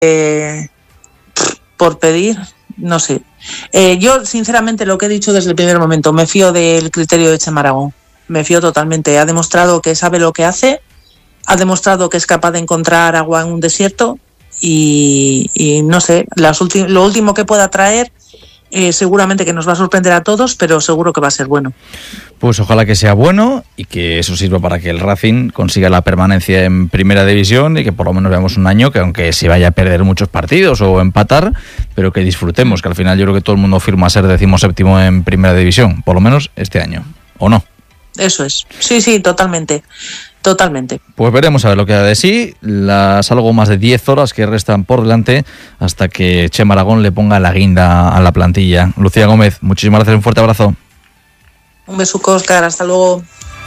por pedir, no sé. Yo, sinceramente, lo que he dicho desde el primer momento, me fío del criterio de Chema Aragón. Me fío totalmente. Ha demostrado que sabe lo que hace, ha demostrado que es capaz de encontrar agua en un desierto y no sé, lo último que pueda traer seguramente que nos va a sorprender a todos, pero seguro que va a ser bueno. Pues ojalá que sea bueno y que eso sirva para que el Racing consiga la permanencia en Primera División y que por lo menos veamos un año que, aunque se vaya a perder muchos partidos o empatar, pero que disfrutemos, que al final yo creo que todo el mundo firma ser 17º en Primera División, por lo menos este año, ¿o no? Eso es, sí, totalmente. Pues veremos a ver lo que da de sí las algo más de 10 horas que restan por delante hasta que Chema Aragón le ponga la guinda a la plantilla. Lucía Gómez, muchísimas gracias, un fuerte abrazo. Un besuco, Óscar, hasta luego.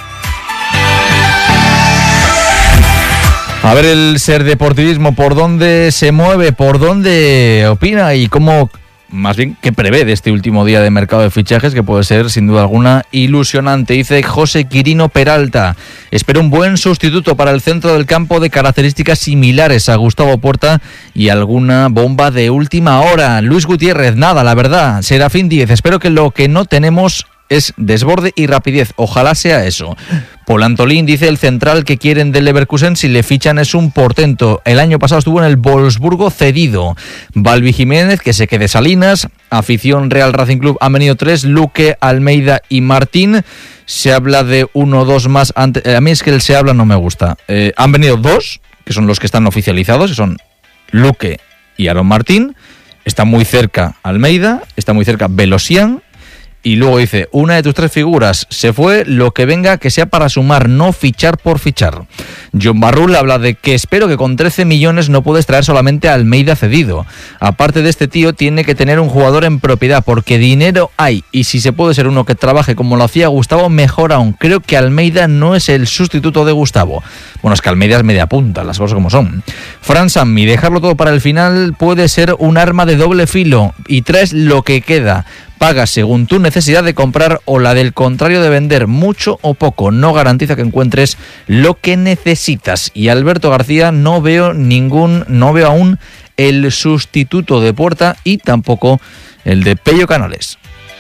A ver el Ser Deportivismo, por dónde se mueve, por dónde opina y cómo, más bien, qué prevé de este último día de mercado de fichajes, que puede ser sin duda alguna ilusionante. Dice José Quirino Peralta: espero un buen sustituto para el centro del campo de características similares a Gustavo Puerta y alguna bomba de última hora. Luis Gutiérrez: nada, la verdad. Serafín Díez: espero que lo que no tenemos es desborde y rapidez. Ojalá sea eso. Paul Antolín dice: el central que quieren del Leverkusen, si le fichan, es un portento. El año pasado estuvo en el Wolfsburgo cedido. Balbi Jiménez: que se quede Salinas. Afición Real Racing Club, han venido 3, Luque, Almeida y Martín. Se habla de 1 o 2 más. A mí es que el se habla no me gusta. Han venido 2, que son los que están oficializados, que son Luque y Aaron Martín. Está muy cerca Almeida, está muy cerca Velosian. Y luego dice: una de tus 3 figuras se fue, lo que venga que sea para sumar, no fichar por fichar. John Barrul habla de que espero que con 13 millones no puedes traer solamente a Almeida cedido. Aparte de este tío, tiene que tener un jugador en propiedad, porque dinero hay, y si se puede ser uno que trabaje como lo hacía Gustavo, mejor aún. Creo que Almeida no es el sustituto de Gustavo. Bueno, es que Almeida es media punta, las cosas como son. Fran Sammy: dejarlo todo para el final puede ser un arma de doble filo, y traes lo que queda. Paga según tu necesidad de comprar o la del contrario de vender, mucho o poco. No garantiza que encuentres lo que necesitas. Y Alberto García: no veo aún el sustituto de Puerta y tampoco el de Pello Canales.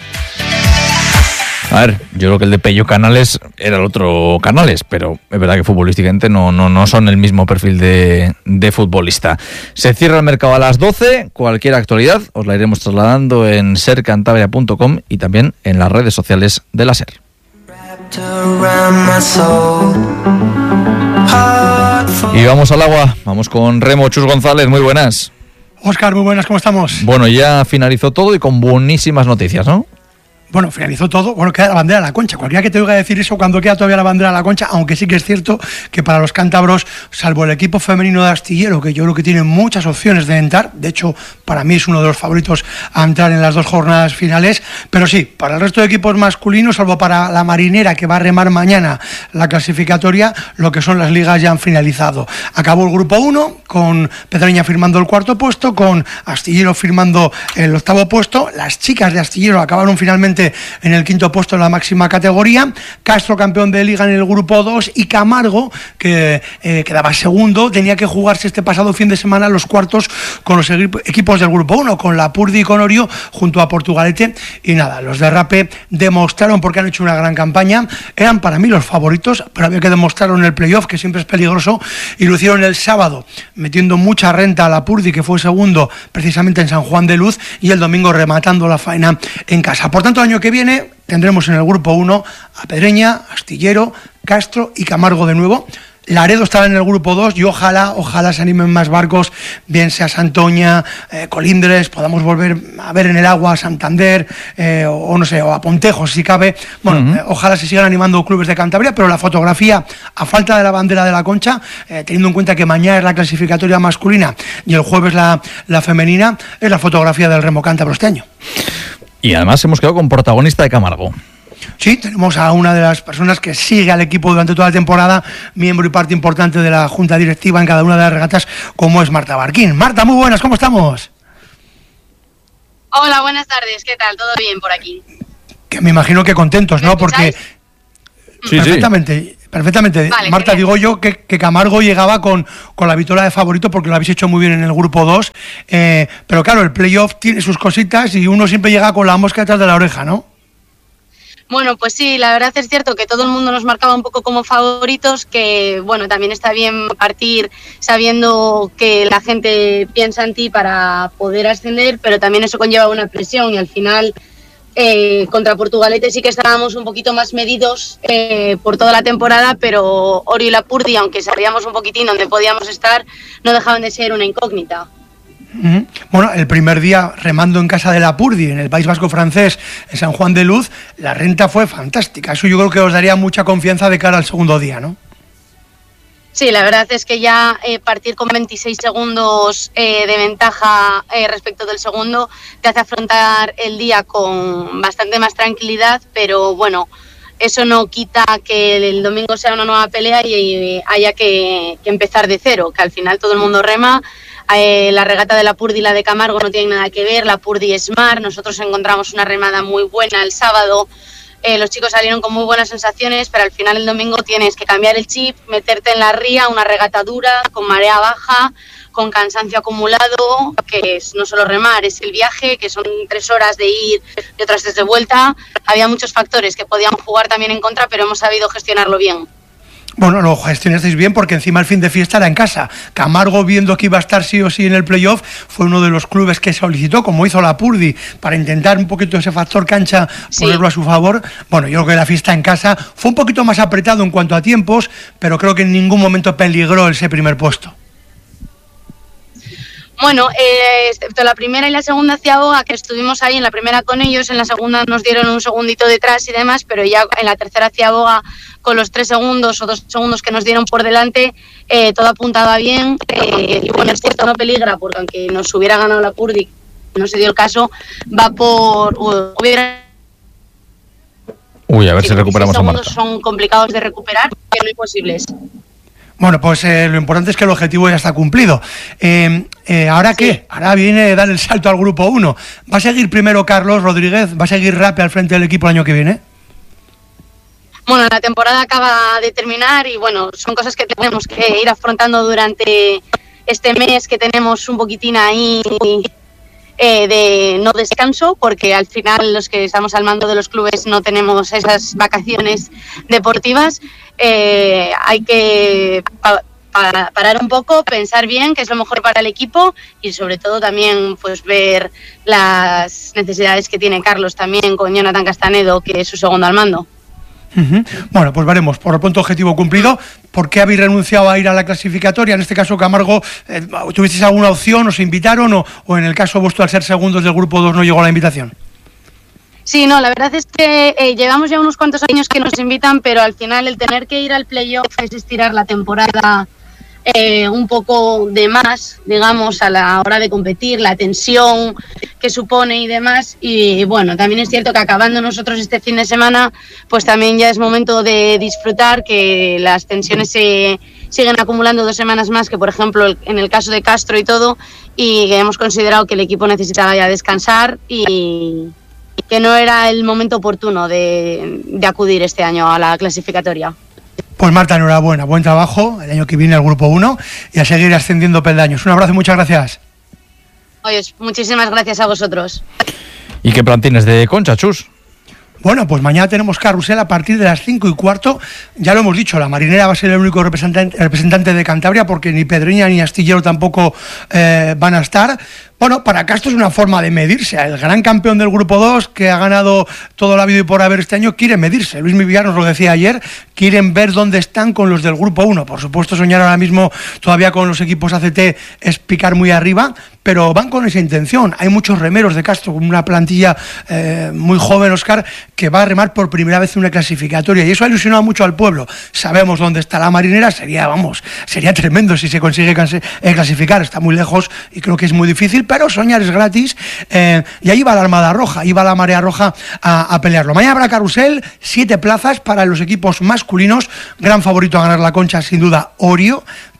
A ver, yo creo que el de Pello Canales era el otro Canales, pero es verdad que futbolísticamente no son el mismo perfil de futbolista. Se cierra el mercado a las 12, cualquier actualidad os la iremos trasladando en sercantabria.com y también en las redes sociales de la SER. Y vamos al agua, vamos con Remo. Chus González, muy buenas. Óscar, muy buenas, ¿cómo estamos? Bueno, ya finalizó todo y con buenísimas noticias, ¿no? Bueno, finalizó todo. Bueno, queda la bandera de la Concha. Cualquiera que te oiga decir eso cuando queda todavía la bandera de la Concha, aunque sí que es cierto que para los cántabros, salvo el equipo femenino de Astillero, que yo creo que tiene muchas opciones de entrar, de hecho, para mí es uno de los favoritos a entrar en las 2 jornadas finales, pero sí, para el resto de equipos masculinos, salvo para la Marinera, que va a remar mañana la clasificatoria, lo que son las ligas ya han finalizado. Acabó el grupo 1, con Pedreña firmando el 4º puesto, con Astillero firmando el 8º puesto. Las chicas de Astillero acabaron finalmente en el 5º puesto en la máxima categoría. Castro, campeón de liga en el grupo 2, y Camargo, que quedaba segundo, tenía que jugarse este pasado fin de semana los cuartos con los equipos del grupo 1, con la Purdi y con Orio junto a Portugalete. Y nada, los de Rape demostraron, porque han hecho una gran campaña, eran para mí los favoritos, pero había que demostrarlo en el playoff, que siempre es peligroso, y lo hicieron el sábado metiendo mucha renta a la Purdi, que fue segundo precisamente en San Juan de Luz, y el domingo rematando la faena en casa. Por tanto, el año que viene tendremos en el grupo 1 a Pedreña, Astillero, Castro y Camargo de nuevo. Laredo estará en el grupo 2 y ojalá se animen más barcos, bien sea Santoña, Colindres, podamos volver a ver en el agua a Santander, o no sé, o a Pontejos si cabe. Bueno, ojalá se sigan animando clubes de Cantabria, pero la fotografía, a falta de la bandera de la Concha, teniendo en cuenta que mañana es la clasificatoria masculina y el jueves la femenina, es la fotografía del remo cántabro este año. Y además hemos quedado con protagonista de Camargo. Sí, tenemos a una de las personas que sigue al equipo durante toda la temporada, miembro y parte importante de la junta directiva en cada una de las regatas, como es Marta Barquín. Marta, muy buenas, ¿cómo estamos? Hola, buenas tardes, ¿qué tal? ¿Todo bien por aquí? Que me imagino que contentos, ¿no? Porque sí, perfectamente. Perfectamente. Vale, Marta, genial. digo yo que Camargo llegaba con la victoria de favorito porque lo habéis hecho muy bien en el grupo 2, pero claro, el playoff tiene sus cositas y uno siempre llega con la mosca detrás de la oreja, ¿no? Bueno, pues sí, la verdad es cierto que todo el mundo nos marcaba un poco como favoritos, que bueno, también está bien partir sabiendo que la gente piensa en ti para poder ascender, pero también eso conlleva una presión y al final contra Portugalete sí que estábamos un poquito más medidos por toda la temporada, pero Orio y Lapurdi, aunque sabíamos un poquitín dónde podíamos estar, no dejaban de ser una incógnita. Bueno, el primer día remando en casa de Lapurdi, en el País Vasco francés, en San Juan de Luz, la renta fue fantástica. Eso yo creo que os daría mucha confianza de cara al segundo día, ¿no? Sí, la verdad es que ya partir con 26 segundos de ventaja respecto del segundo te hace afrontar el día con bastante más tranquilidad, pero bueno, eso no quita que el domingo sea una nueva pelea y haya que empezar de cero, que al final todo el mundo rema. La regata de Lapurdi y la de Camargo no tienen nada que ver, Lapurdi es mar, nosotros encontramos una remada muy buena el sábado, los chicos salieron con muy buenas sensaciones, pero al final el domingo tienes que cambiar el chip, meterte en la ría, una regata dura, con marea baja, con cansancio acumulado, que es no solo remar, es el viaje, que son 3 horas de ir y otras 3 de vuelta. Había muchos factores que podían jugar también en contra, pero hemos sabido gestionarlo bien. Bueno, lo gestionasteis bien porque encima el fin de fiesta era en casa. Camargo, viendo que iba a estar sí o sí en el playoff, fue uno de los clubes que solicitó, como hizo Lapurdi, para intentar un poquito ese factor cancha, ponerlo a su favor. Bueno, yo creo que la fiesta en casa fue un poquito más apretado en cuanto a tiempos, pero creo que en ningún momento peligró ese primer puesto. Bueno, excepto la primera y la segunda ciaboga, que estuvimos ahí en la primera con ellos, en la segunda nos dieron un segundito detrás y demás, pero ya en la tercera ciaboga, con los 3 segundos o 2 segundos que nos dieron por delante, todo apuntaba bien. Y bueno, es cierto, no peligra, porque aunque nos hubiera ganado Lapurdi, no se dio el caso, va por... Uy, a ver si recuperamos a Marta. Marta. Son complicados de recuperar, pero no imposibles. Bueno, pues lo importante es que el objetivo ya está cumplido. ¿Ahora sí. ¿Qué? Ahora viene dar el salto al grupo 1. ¿Va a seguir primero Carlos Rodríguez? ¿Va a seguir Rape al frente del equipo el año que viene? Bueno, la temporada acaba de terminar y bueno, son cosas que tenemos que ir afrontando durante este mes que tenemos un poquitín ahí de no descanso, porque al final los que estamos al mando de los clubes no tenemos esas vacaciones deportivas. Hay que parar un poco, pensar bien qué es lo mejor para el equipo y sobre todo también pues ver las necesidades que tiene Carlos también con Jonathan Castanedo, que es su segundo al mando. Bueno, pues veremos. Por lo pronto, objetivo cumplido. ¿Por qué habéis renunciado a ir a la clasificatoria? En este caso, Camargo, ¿tuvisteis alguna opción? ¿Os invitaron? ¿O en el caso vuestro, al ser segundos del grupo 2, no llegó la invitación? Sí, no, la verdad es que llevamos ya unos cuantos años que nos invitan, pero al final el tener que ir al playoff es estirar la temporada un poco de más, digamos, a la hora de competir, la tensión que supone y demás. Y bueno, también es cierto que acabando nosotros este fin de semana, pues también ya es momento de disfrutar, que las tensiones se siguen acumulando 2 semanas más, que por ejemplo en el caso de Castro y todo, y hemos considerado que el equipo necesitaba ya descansar y que no era el momento oportuno de acudir este año a la clasificatoria. Pues Marta, enhorabuena, buen trabajo el año que viene al grupo 1 y a seguir ascendiendo peldaños. Un abrazo y muchas gracias. Oye, muchísimas gracias a vosotros. ¿Y qué plan tienes de Concha, Chus? Bueno, pues mañana tenemos carrusel a partir de las 5:15. Ya lo hemos dicho, la Marinera va a ser el único representante de Cantabria, porque ni Pedreña ni Astillero tampoco van a estar. Bueno, para Castro es una forma de medirse. El gran campeón del grupo 2, que ha ganado todo lo habido y por haber este año, quiere medirse. Luis Villar nos lo decía ayer, quieren ver dónde están con los del grupo 1. Por supuesto, soñar ahora mismo todavía con los equipos ACT es picar muy arriba, pero van con esa intención. Hay muchos remeros de Castro, con una plantilla muy joven, Óscar, que va a remar por primera vez en una clasificatoria, y eso ha ilusionado mucho al pueblo. Sabemos dónde está la Marinera, sería tremendo si se consigue clasificar. Está muy lejos y creo que es muy difícil, pero soñar es gratis, y ahí va la Armada Roja, ahí va la Marea Roja a pelearlo. Mañana habrá carrusel, 7 plazas para los equipos masculinos. Gran favorito a ganar la Concha, sin duda, Orio,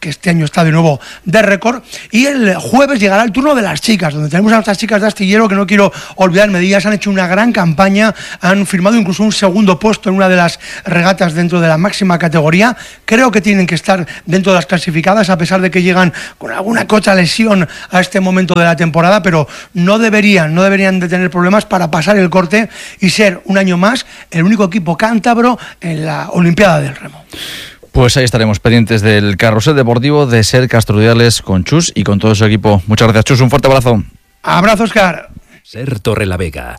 que este año está de nuevo de récord. Y el jueves llegará el turno de las chicas, donde tenemos a nuestras chicas de Astillero, que no quiero olvidarme de ellas. Han hecho una gran campaña, han firmado incluso un segundo puesto en una de las regatas dentro de la máxima categoría. Creo que tienen que estar dentro de las clasificadas, a pesar de que llegan con alguna que otra lesión a este momento de la temporada, pero no deberían de tener problemas para pasar el corte y ser un año más el único equipo cántabro en la Olimpiada del Remo. Pues ahí estaremos pendientes del carrusel deportivo de SER Castroruidas con Chus y con todo su equipo. Muchas gracias, Chus, un fuerte abrazo. Abrazo, Óscar. SER Torrelavega,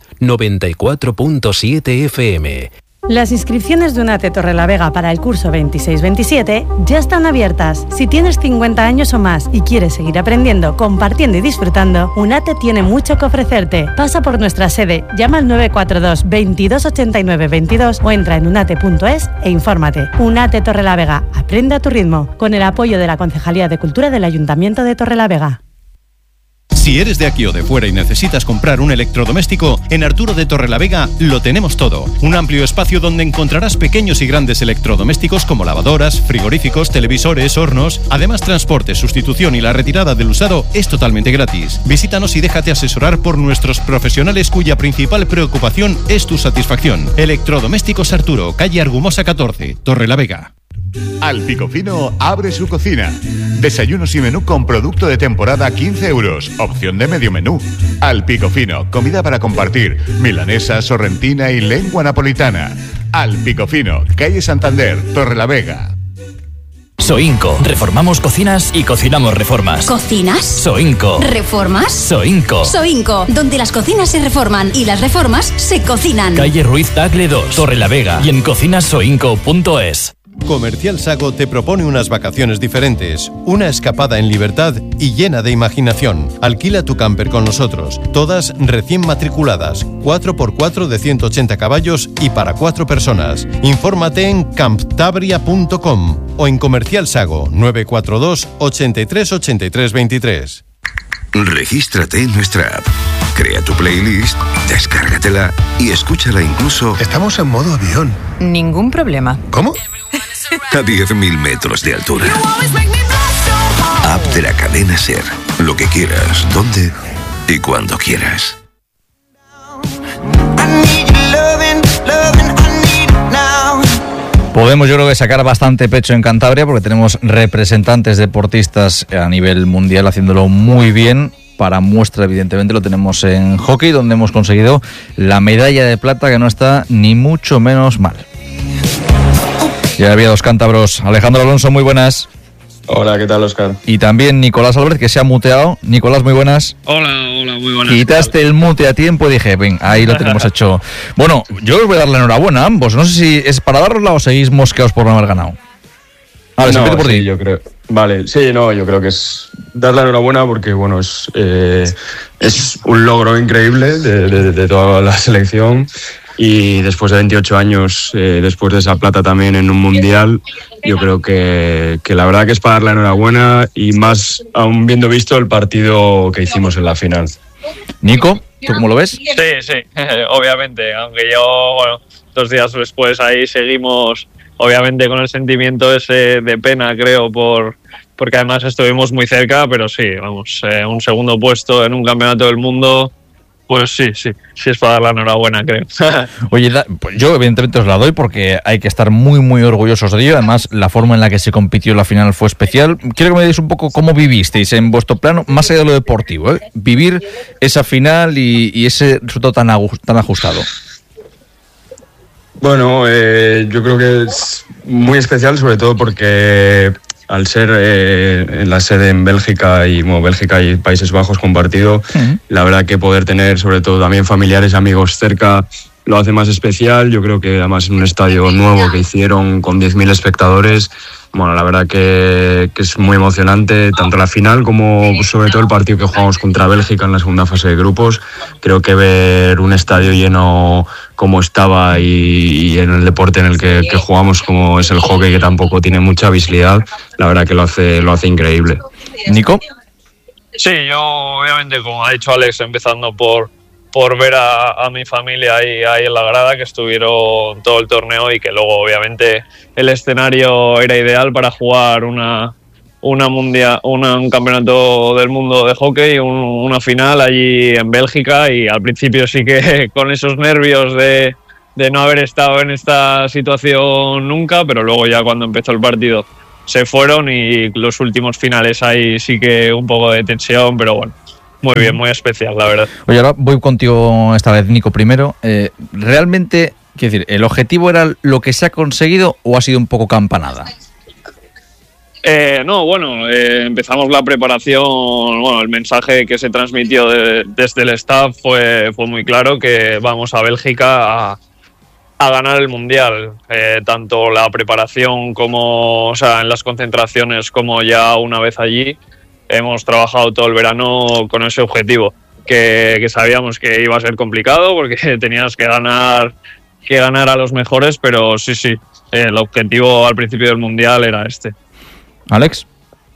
94.7 FM. Las inscripciones de UNATE Torrelavega para el curso 26-27 ya están abiertas. Si tienes 50 años o más y quieres seguir aprendiendo, compartiendo y disfrutando, UNATE tiene mucho que ofrecerte. Pasa por nuestra sede, llama al 942 22 89 22 o entra en unate.es e infórmate. UNATE Torrelavega, aprende a tu ritmo, con el apoyo de la Concejalía de Cultura del Ayuntamiento de Torrelavega. Si eres de aquí o de fuera y necesitas comprar un electrodoméstico, en Arturo de Torrelavega lo tenemos todo. Un amplio espacio donde encontrarás pequeños y grandes electrodomésticos como lavadoras, frigoríficos, televisores, hornos. Además, transporte, sustitución y la retirada del usado es totalmente gratis. Visítanos y déjate asesorar por nuestros profesionales cuya principal preocupación es tu satisfacción. Electrodomésticos Arturo, calle Argumosa 14, Torrelavega. Al Picofino abre su cocina. Desayunos y menú con producto de temporada 15 euros. Opción de medio menú. Al Picofino, comida para compartir. Milanesa, sorrentina y lengua napolitana. Al Picofino, calle Santander, Torrelavega. Soinco. Reformamos cocinas y cocinamos reformas. ¿Cocinas? Soinco. ¿Reformas? Soinco. Soinco, donde las cocinas se reforman y las reformas se cocinan. Calle Ruiz Tagle 2, Torrelavega y en cocinasoinco.es. Comercial Sago te propone unas vacaciones diferentes, una escapada en libertad y llena de imaginación. Alquila tu camper con nosotros, todas recién matriculadas, 4x4 de 180 caballos y para 4 personas. Infórmate en camptabria.com o en Comercial Sago 942 83 83 23. Regístrate en nuestra app. Crea tu playlist, descárgatela y escúchala incluso... Estamos en modo avión. Ningún problema. ¿Cómo? A 10.000 metros de altura. App de la cadena SER. Lo que quieras, donde y cuando quieras. Podemos, yo creo que sacar bastante pecho en Cantabria porque tenemos representantes deportistas a nivel mundial haciéndolo muy bien. Para muestra, evidentemente, lo tenemos en hockey, donde hemos conseguido la medalla de plata, que no está ni mucho menos mal. Ya había dos cántabros. Alejandro Alonso, muy buenas. Hola, ¿qué tal, Óscar? Y también Nicolás Álvarez, que se ha muteado. Nicolás, muy buenas. Hola, muy buenas. Quitaste el mute a tiempo y dije, ven, ahí lo tenemos hecho. Bueno, yo os voy a dar la enhorabuena a ambos. No sé si es para darosla o seguís mosqueados por no haber ganado. A ver, no, por sí, ti. yo creo. Vale, sí, no, yo creo que es dar la enhorabuena porque, bueno, es un logro increíble de toda la selección. Y después de 28 años, después de esa plata también en un mundial, yo creo que la verdad que es para dar la enhorabuena y más aún viendo visto el partido que hicimos en la final. Nico, ¿tú cómo lo ves? Sí, obviamente, aunque yo, bueno, 2 días después ahí seguimos, obviamente con el sentimiento ese de pena, creo, porque además estuvimos muy cerca, pero sí, vamos, un segundo puesto en un campeonato del mundo. Pues sí es para dar la enhorabuena, creo. Oye, pues yo evidentemente os la doy porque hay que estar muy, muy orgullosos de ello. Además, la forma en la que se compitió la final fue especial. Quiero que me digáis un poco cómo vivisteis en vuestro plano, más allá de lo deportivo, ¿eh? Vivir esa final y ese resultado tan ajustado. Bueno, yo creo que es muy especial, sobre todo porque al ser en la sede en Bélgica y Bélgica y Países Bajos compartido, la verdad que poder tener sobre todo también familiares, amigos cerca, lo hace más especial. Yo creo que además en un estadio nuevo que hicieron con 10.000 espectadores, bueno, la verdad que es muy emocionante, tanto la final como sobre todo el partido que jugamos contra Bélgica en la segunda fase de grupos. Creo que ver un estadio lleno como estaba y en el deporte en el que jugamos, como es el hockey, que tampoco tiene mucha visibilidad, la verdad que lo hace increíble. ¿Nico? Sí, yo obviamente, como ha dicho Alex, empezando por ver a mi familia ahí en la grada, que estuvieron todo el torneo y que luego obviamente el escenario era ideal para jugar una un campeonato del mundo de hockey, una final allí en Bélgica, y al principio sí que con esos nervios de no haber estado en esta situación nunca, pero luego ya cuando empezó el partido se fueron, y los últimos finales ahí sí que un poco de tensión, pero bueno, muy bien, muy especial, la verdad. Oye, ahora voy contigo esta vez, Nico, primero. ¿Realmente, quiero decir, el objetivo era lo que se ha conseguido o ha sido un poco campanada? No, bueno, empezamos la preparación, bueno, el mensaje que se transmitió desde el staff fue muy claro, que vamos a Bélgica a ganar el Mundial, tanto la preparación como, o sea, en las concentraciones, como ya una vez allí. Hemos trabajado todo el verano con ese objetivo, que sabíamos que iba a ser complicado porque tenías que ganar a los mejores, pero sí, el objetivo al principio del Mundial era este. Alex.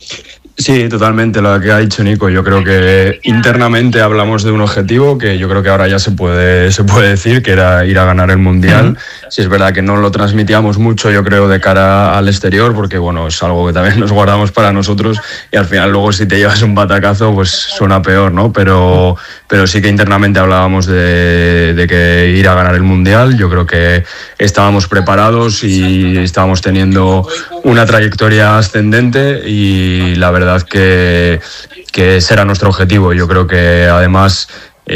Sí, totalmente lo que ha dicho Nico. Yo creo que internamente hablamos de un objetivo que yo creo que ahora ya se puede decir, que era ir a ganar el Mundial. Sí, es verdad que no lo transmitíamos mucho, yo creo, de cara al exterior, porque bueno, es algo que también nos guardamos para nosotros, y al final luego si te llevas un batacazo pues suena peor, ¿no? Pero sí que internamente hablábamos de que ir a ganar el Mundial. Yo creo que estábamos preparados y estábamos teniendo una trayectoria ascendente, y la verdad que ese era nuestro objetivo. Yo creo que además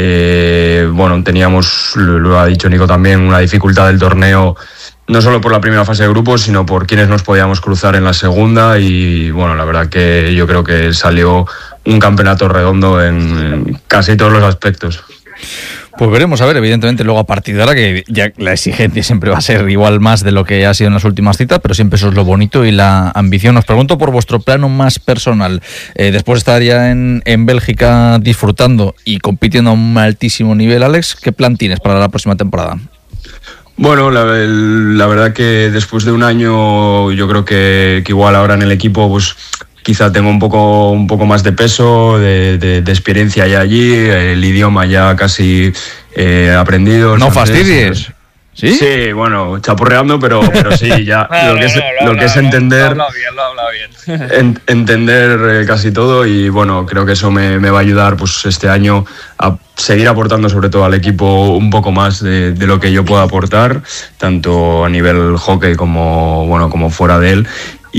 bueno, teníamos, lo ha dicho Nico también, una dificultad del torneo, no solo por la primera fase de grupos, sino por quienes nos podíamos cruzar en la segunda, y bueno, la verdad que yo creo que salió un campeonato redondo en casi todos los aspectos. Pues veremos, a ver, evidentemente luego a partir de ahora, que ya la exigencia siempre va a ser igual más de lo que ha sido en las últimas citas, pero siempre eso es lo bonito y la ambición. Os pregunto por vuestro plano más personal, después de estar ya en Bélgica disfrutando y compitiendo a un altísimo nivel, Alex, ¿qué plan tienes para la próxima temporada? Bueno, la verdad que después de un año, yo creo que igual ahora en el equipo pues quizá tengo un poco más de peso, de experiencia ya allí, el idioma ya casi aprendido. No fastidies. ¿Sí? Sí, bueno, chapurreando, pero sí, ya lo que es entender. Lo habla bien. Entender casi todo, y bueno, creo que eso me va a ayudar pues este año a seguir aportando sobre todo al equipo un poco más de lo que yo pueda aportar, tanto a nivel hockey como fuera de él.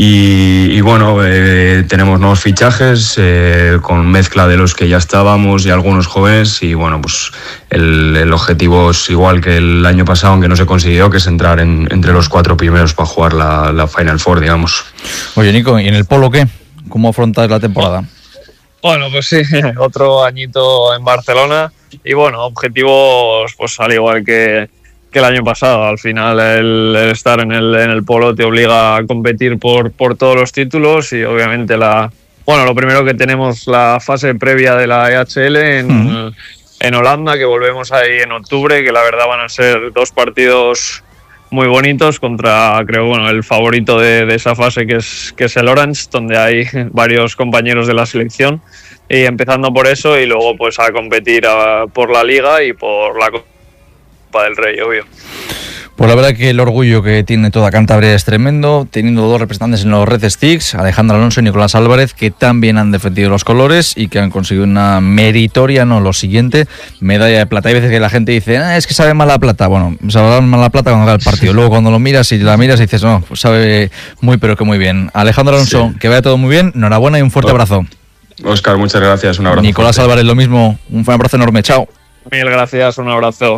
Y bueno, tenemos nuevos fichajes con mezcla de los que ya estábamos y algunos jóvenes, y bueno, pues el objetivo es igual que el año pasado, aunque no se consiguió, que es entrar entre los 4 primeros para jugar la Final Four, digamos. Oye, Nico, ¿y en el polo qué? ¿Cómo afrontáis la temporada? Bueno, pues sí, otro añito en Barcelona, y bueno, objetivos pues al igual que el año pasado. Al final el estar en el polo te obliga a competir por todos los títulos, y obviamente lo primero que tenemos la fase previa de la EHL en Holanda, que volvemos ahí en octubre, que la verdad van a ser 2 partidos muy bonitos contra, creo, el favorito de esa fase, que es el Orange, donde hay varios compañeros de la selección, y empezando por eso, y luego pues a competir por la Liga y por la del Rey, obvio. Pues la verdad que el orgullo que tiene toda Cantabria es tremendo, teniendo 2 representantes en los Red Sticks, Alejandro Alonso y Nicolás Álvarez, que también han defendido los colores y que han conseguido una meritoria, medalla de plata. Hay veces que la gente dice, es que sabe mal la plata. Bueno, sabe mal la plata cuando da el partido. Luego cuando lo miras y dices, no, pues sabe pero que muy bien. Alejandro Alonso, sí, que vaya todo muy bien, enhorabuena y un fuerte abrazo. Óscar, muchas gracias, un abrazo. Nicolás fuerte. Álvarez, lo mismo, un abrazo enorme, chao. Mil gracias, un abrazo.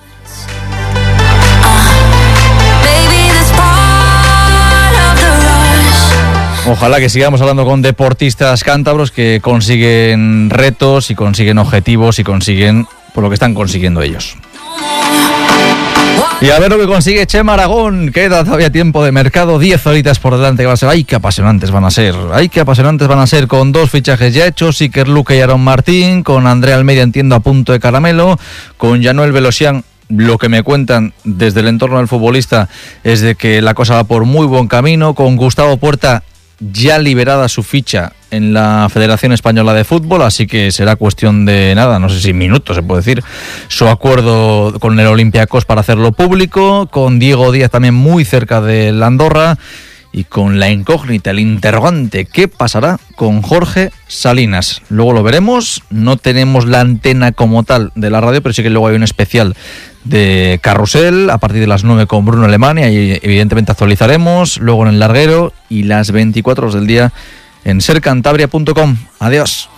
Ojalá que sigamos hablando con deportistas cántabros que consiguen retos y consiguen objetivos y consiguen por lo que están consiguiendo ellos. Y a ver lo que consigue Chema Aragón. Queda todavía tiempo de mercado, 10 horitas por delante que va a ser. ¡Ay, qué apasionantes van a ser! ¡Ay, qué apasionantes van a ser! Con 2 fichajes ya hechos, Iker Luque y Aaron Martín, con Andrea Almeida, entiendo, a punto de caramelo, con Januel Velosian. Lo que me cuentan desde el entorno del futbolista es de que la cosa va por muy buen camino, con Gustavo Puerta ya liberada su ficha en la Federación Española de Fútbol, así que será cuestión de nada, no sé si minutos se puede decir, su acuerdo con el Olympiacos para hacerlo público, con Diego Díaz también muy cerca del Andorra. y con la incógnita, el interrogante, ¿qué pasará con Jorge Salinas? Luego lo veremos, no tenemos la antena como tal de la radio, pero sí que luego hay un especial de Carrusel a partir de las 9 con Bruno Alemania y evidentemente actualizaremos, luego en el larguero y las 24 horas del día en sercantabria.com. Adiós.